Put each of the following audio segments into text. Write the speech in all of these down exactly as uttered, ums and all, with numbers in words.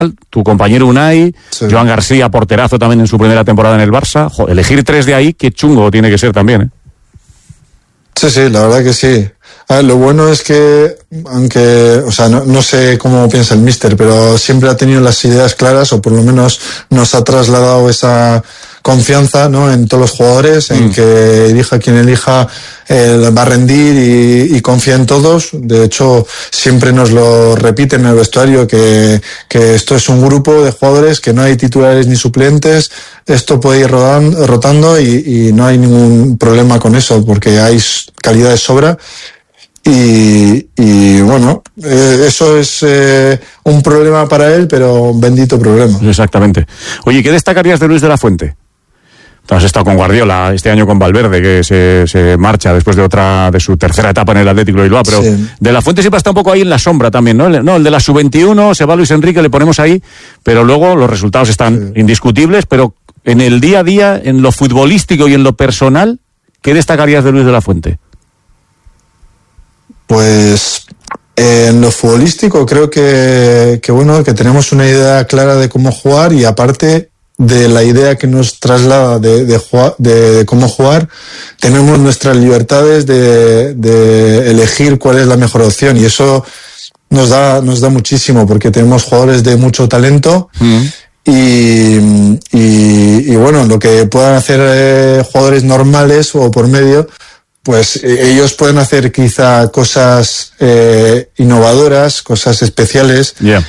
tu compañero Unai, sí. Joan García, porterazo también en su primera temporada en el Barça. Jo, elegir tres de ahí, qué chungo tiene que ser también, ¿eh? Sí, sí, la verdad que sí. A ver, lo bueno es que, aunque, o sea, no, no sé cómo piensa el míster, pero siempre ha tenido las ideas claras, o por lo menos nos ha trasladado esa confianza, ¿no?, en todos los jugadores, en mm. que elija quien elija, eh, va a rendir y, y confía en todos. De hecho, siempre nos lo repite en el vestuario que, que esto es un grupo de jugadores, que no hay titulares ni suplentes, esto puede ir rodando, rotando y, y no hay ningún problema con eso, porque hay calidad de sobra. Y, y bueno, eh, eso es eh, un problema para él, pero un bendito problema. Exactamente. Oye, ¿qué destacarías de Luis de la Fuente? Tú has estado con Guardiola, este año con Valverde, que se, se marcha después de otra de su tercera etapa en el Atlético de Bilbao, pero sí. De la Fuente siempre está un poco ahí en la sombra también, ¿no? El, no, el de la sub veintiuno, se va Luis Enrique, le ponemos ahí, pero luego los resultados están sí. indiscutibles, pero en el día a día, en lo futbolístico y en lo personal, ¿qué destacarías de Luis de la Fuente? Pues eh, en lo futbolístico creo que, que bueno, que tenemos una idea clara de cómo jugar, y aparte de la idea que nos traslada de, de, jugar, de, de cómo jugar, tenemos nuestras libertades de, de elegir cuál es la mejor opción, y eso nos da, nos da muchísimo, porque tenemos jugadores de mucho talento. Mm. Y, y, y bueno, lo que puedan hacer eh, jugadores normales o por medio, pues eh, ellos pueden hacer quizá cosas eh, innovadoras, cosas especiales. Yeah.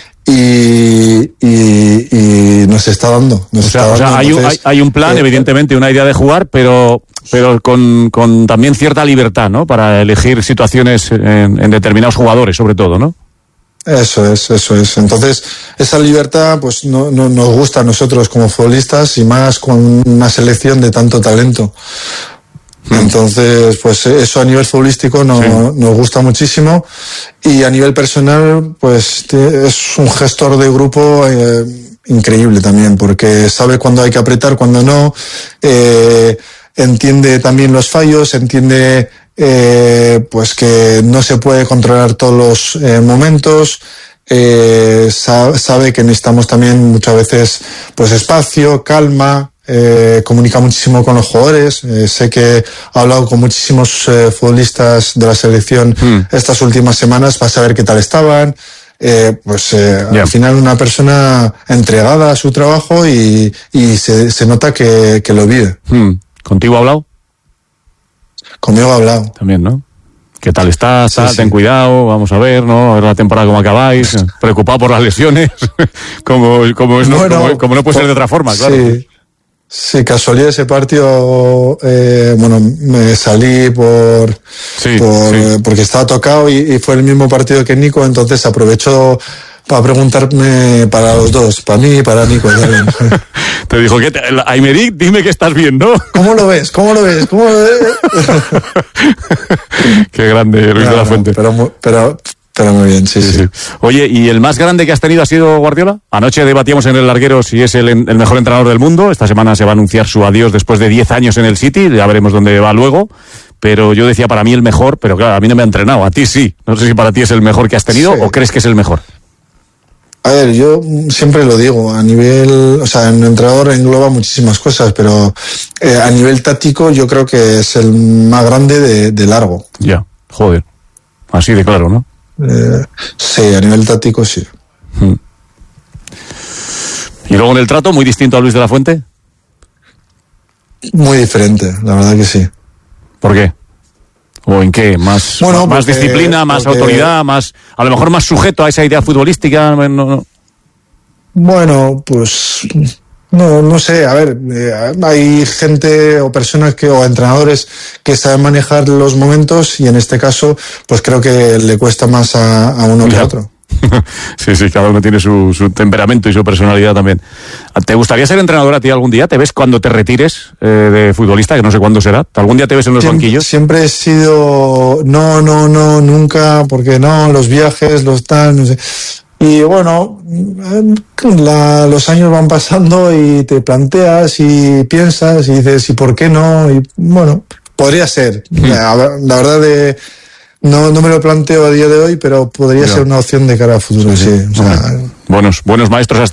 Y, y, y nos está dando. Nos o sea, está o sea dando. hay, Entonces, un, hay, hay un plan, eh, evidentemente, una idea de jugar, pero, pero con, con también cierta libertad, ¿no? Para elegir situaciones en, en determinados jugadores, sobre todo, ¿no? Eso es, eso es. Entonces, esa libertad, pues, no, no nos gusta a nosotros como futbolistas, y más con una selección de tanto talento. Entonces, pues eso a nivel futbolístico no, sí. nos gusta muchísimo, y a nivel personal, pues es un gestor de grupo eh, increíble también, porque sabe cuándo hay que apretar, cuándo no, eh, entiende también los fallos, entiende eh, pues que no se puede controlar todos los eh, momentos. Eh, sabe, sabe que necesitamos también muchas veces pues espacio, calma. Eh, comunica muchísimo con los jugadores. Eh, sé que ha hablado con muchísimos eh, futbolistas de la selección mm. estas últimas semanas para saber qué tal estaban. Eh, pues eh, yeah. al final una persona entregada a su trabajo, y, y se, se nota que, que lo vive. Mm. ¿Contigo ha hablado? Conmigo ha hablado. También, ¿no? ¿Qué tal estás? Sí, Ten sí. cuidado, vamos a ver, ¿no? A ver la temporada cómo acabáis. Preocupado por las lesiones. como, como, es, bueno, como, como no puede ser de otra forma, claro. Sí. Sí, casualidad ese partido, eh, bueno, me salí por, sí, por sí. porque estaba tocado, y, y fue el mismo partido que Nico, entonces aprovechó para preguntarme para los dos, para mí y para Nico también. Te dijo, ¿qué te, Aymeric, dime que estás bien, ¿no? ¿Cómo lo ves? ¿Cómo lo ves? ¿Cómo lo ves? Qué grande, Luis no, de la Fuente. No, pero, pero, pero muy bien, sí, sí, sí. Oye, ¿y el más grande que has tenido ha sido Guardiola? Anoche debatíamos en el larguero si es el, el mejor entrenador del mundo. Esta semana se va a anunciar su adiós después de diez años en el City. Ya veremos dónde va luego. Pero yo decía para mí el mejor, pero claro, a mí no me ha entrenado. A ti sí. No sé si para ti es el mejor que has tenido, sí. o crees que es el mejor. A ver, yo siempre lo digo, a nivel, o sea, un entrenador engloba muchísimas cosas, pero eh, a nivel táctico yo creo que es el más grande de, de largo. Ya, joder. Así de claro, ¿no? Eh, sí, a nivel táctico sí. Hmm. ¿Y luego en el trato, muy distinto a Luis de la Fuente? Muy diferente, la verdad que sí. ¿Por qué? ¿O en qué? ¿Más, bueno, más porque, disciplina, más porque... autoridad, más a lo mejor más sujeto a esa idea futbolística? No, no. Bueno, pues no, no sé, a ver, eh, hay gente o personas que, o entrenadores que saben manejar los momentos, y en este caso, pues creo que le cuesta más a, a uno que a otro. Sí, sí, cada uno tiene su, su temperamento y su personalidad también. ¿Te gustaría ser entrenador a ti algún día? ¿Te ves cuando te retires eh, de futbolista, que no sé cuándo será? ¿Algún día te ves en los siempre, banquillos? Siempre he sido, no, no, no, nunca, porque no, los viajes, los tal, no sé. Y bueno, la, los años van pasando y te planteas y piensas y dices, ¿y por qué no? Y bueno, podría ser. La, la verdad de... No, no me lo planteo a día de hoy, pero podría Yo. ser una opción de cara a futuro, sí. sí. O sea, buenos, buenos maestros hasta